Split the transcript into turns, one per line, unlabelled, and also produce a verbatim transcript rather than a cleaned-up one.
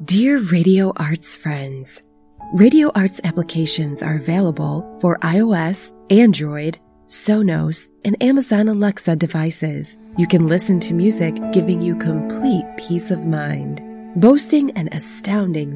Dear Radio Arts friends, Radio Arts applications are available for iOS, Android, Sonos, and Amazon Alexa devices. You can listen to music giving you complete peace of mind. Boasting an astounding